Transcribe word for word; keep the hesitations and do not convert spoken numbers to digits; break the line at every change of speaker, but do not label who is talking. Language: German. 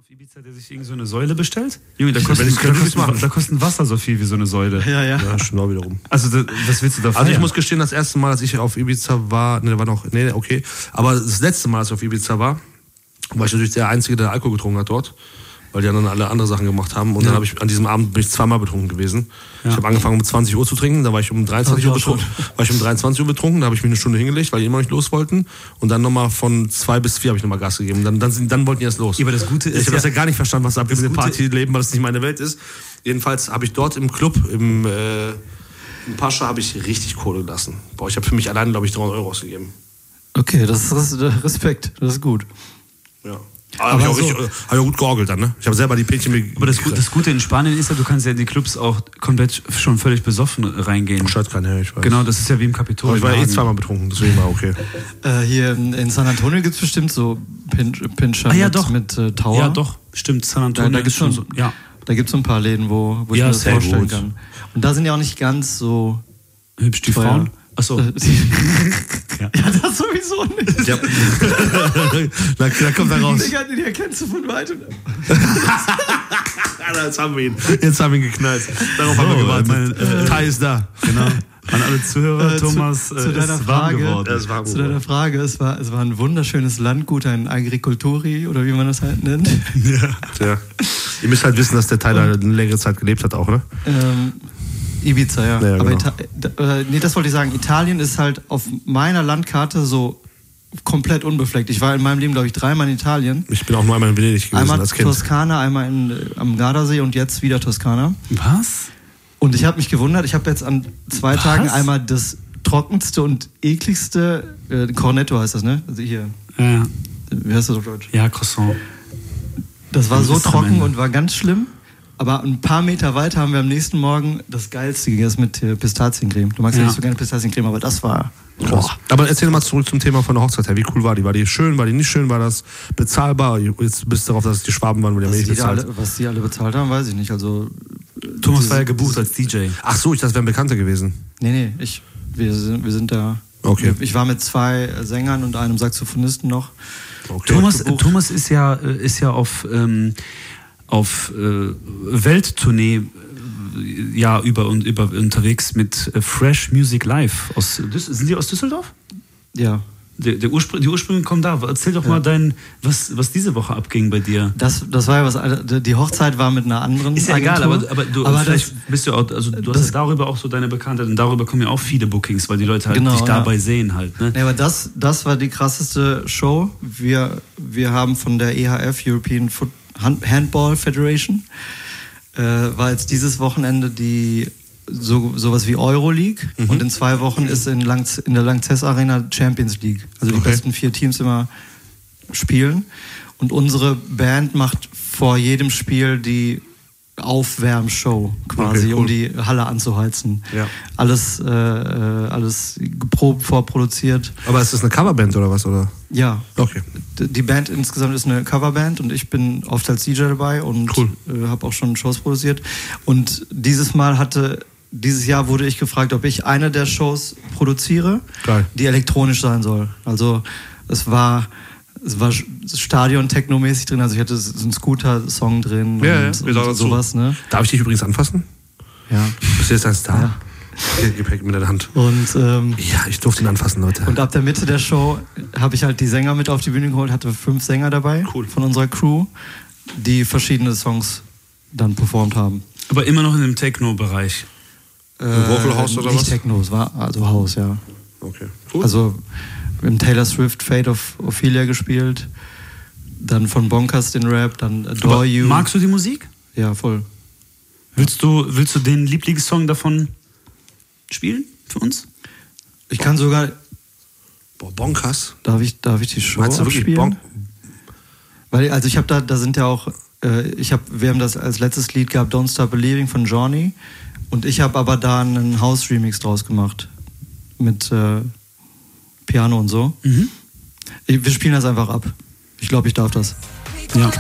Ibiza, der sich irgend so eine Säule bestellt? Junge, da kostet, da, kostet, da kostet Wasser so viel wie so eine Säule.
Ja, ja.
Ja, schon auch wiederum.
Also, das, was willst du da feiern?
Also, ich muss gestehen, das erste Mal, als ich auf Ibiza war, ne, war noch, nee, okay. Aber das letzte Mal, als ich auf Ibiza war, war ich natürlich der Einzige, der Alkohol getrunken hat dort. Weil die anderen alle andere Sachen gemacht haben. Und ja. dann habe ich an diesem Abend bin ich zweimal betrunken gewesen. Ja. Ich habe angefangen um zwanzig Uhr zu trinken, da war ich um dreiundzwanzig Uhr betrunken. War ich um dreiundzwanzig Uhr betrunken, da habe ich mir eine Stunde hingelegt, weil die immer nicht los wollten. Und dann nochmal von zwei bis vier habe ich nochmal Gas gegeben. Dann, dann, sind, dann wollten die erst los.
Ja, aber das Gute ist,
ich habe
ja,
das ja gar nicht verstanden, was da abgeht mit dem Partyleben, weil das nicht meine Welt ist. Jedenfalls habe ich dort im Club, im, äh, im Pascha, habe ich richtig Kohle gelassen. Boah, ich habe für mich allein, glaube ich, dreihundert Euro ausgegeben.
Okay, das ist Respekt, das ist gut.
Ja. Aber, aber habe ich, so, hab ich auch gut georgelt dann, ne? Ich habe selber die Päckchen mit.
Aber das, das Gute in Spanien ist ja, du kannst ja in die Clubs auch komplett schon völlig besoffen reingehen.
Schaut keiner her, ich weiß.
Genau, das ist ja wie im Kapitol.
Ich war eh zweimal betrunken, deswegen war okay.
äh, hier in, in San Antonio gibt es bestimmt so Pin, Pinscher
ah, ja,
mit,
doch.
mit äh, Tower.
Ja, doch, stimmt. San Antonio.
Da, da gibt es schon so, ja. Da gibt's so ein paar Läden, wo, wo ich
ja,
mir das vorstellen
gut.
kann. Und da sind ja auch nicht ganz so
hübsch die
teuer.
Frauen. Achso.
ja. ja, das sowieso nicht. Ja.
da, da kommt er raus.
Digga, den erkennst du von weitem.
Jetzt haben wir ihn. Jetzt haben wir ihn geknallt. Darauf so, haben wir gewartet. Mein, äh, Tai ist da.
Genau. An alle Zuhörer, äh, Thomas,
zu,
äh,
zu deiner
ist
Frage,
warm geworden.
Ist warm zu deiner Frage, es war, es war ein wunderschönes Landgut, ein Agricultori oder wie man das halt nennt.
Ja. ja. Ihr müsst halt wissen, dass der Tai da eine längere Zeit gelebt hat auch, ne?
Ähm, Ibiza, ja.
ja
Aber
genau.
Ita- äh, nee, das wollte ich sagen. Italien ist halt auf meiner Landkarte so komplett unbefleckt. Ich war in meinem Leben, glaube ich, dreimal in Italien.
Ich bin auch nur einmal in Venedig gewesen
einmal
als Kind.
Toskana, einmal in, am Gardasee und jetzt wieder Toskana.
Was?
Und ich habe mich gewundert, ich habe jetzt an zwei
Was?
Tagen einmal das trockenste und ekligste, äh, Cornetto heißt das, ne? Also hier.
Ja.
Wie heißt das auf Deutsch?
Ja, Croissant.
Das war
Das
so
ist am
trocken
Ende.
und war ganz schlimm. Aber ein paar Meter weiter haben wir am nächsten Morgen das Geilste gegessen mit äh, Pistaziencreme. Du magst ja. ja nicht so gerne Pistaziencreme, aber das war...
Krass. Aber erzähl mal zurück zum Thema von der Hochzeit her. Wie cool war die? War die schön? War die nicht schön? War das bezahlbar? Jetzt bist du darauf, dass es die Schwaben waren, wo die haben nicht bezahlt.
Alle, was die alle bezahlt haben, weiß ich nicht. Also
Thomas war ja gebucht als D J.
Ach so, ich dachte, das wären Bekannte gewesen.
Nee, nee, ich, wir, sind, wir sind da...
Okay.
Ich war mit zwei Sängern und einem Saxophonisten noch.
Okay. Thomas, Thomas ist ja, ist ja auf... Ähm, auf äh, Welttournee äh, ja, über und über unterwegs mit äh, Fresh Music Live. Aus, sind die aus Düsseldorf?
Ja.
Der, der Urspr- die Ursprünge kommen da. Erzähl doch ja. mal dein, was, was diese Woche abging bei dir.
Das, das war ja was, die Hochzeit war mit einer anderen
Ist ja
Agentur.
egal, aber, aber du,
aber
vielleicht
das,
bist du auch, also du hast ja darüber auch so deine Bekanntheit und darüber kommen ja auch viele Bookings, weil die Leute halt
genau,
dich dabei
ja.
sehen halt. Ne?
Ja, aber das, das war die krasseste Show. Wir, wir haben von der E H F, European Foot Handball Federation, äh, war jetzt dieses Wochenende die so sowas wie Euroleague mhm. und in zwei Wochen ist in, Lanz, in der Lanxess Arena Champions League. Also die okay. besten vier Teams immer spielen. Und unsere Band macht vor jedem Spiel die Aufwärmshow quasi, okay, cool. um die Halle anzuheizen.
Ja.
Alles, äh, alles geprobt, vorproduziert.
Aber ist das eine Coverband oder was? Oder?
Ja.
Okay.
Die Band insgesamt ist eine Coverband und ich bin oft als D J dabei und
cool.
äh, habe auch schon Shows produziert. Und dieses Mal hatte, dieses Jahr wurde ich gefragt, ob ich eine der Shows produziere,
Geil.
die elektronisch sein soll. Also es war... Es war Stadion-Techno-mäßig drin, also ich hatte so einen Scooter-Song drin
ja,
und,
ja,
und sowas. Ne?
Darf ich dich übrigens anfassen?
Ja.
Bist du jetzt ein Star?
Ja.
Okay, Gepäck mit der Hand.
Und, ähm,
ja, ich durfte ihn anfassen, Leute.
Und ab der Mitte der Show habe ich halt die Sänger mit auf die Bühne geholt, hatte fünf Sänger dabei
cool.
von unserer Crew, die verschiedene Songs dann performt haben.
Aber immer noch in dem Techno-Bereich?
Äh,
Vocal House oder
nicht
was?
Nicht Techno, es war also House, ja.
Okay, cool.
Also im Taylor Swift Fate of Ophelia gespielt, dann von Bonkers den Rap, dann Adore
Aber
You.
Magst du die Musik?
Ja, voll.
Willst du, willst du den Lieblingssong davon spielen für uns?
Ich kann sogar...
Boah, Bonkers?
Darf ich, darf ich die Show
Meinst du wirklich
abspielen?
Bonk?
Weil, also ich habe da, da sind ja auch, äh, ich habe, wir haben das als letztes Lied gehabt, Don't Stop Believing von Johnny, und ich habe aber da einen House-Remix draus gemacht mit äh, Piano und so.
Mhm.
Ich, wir spielen das einfach ab. Ich glaube, ich darf das.
Ja.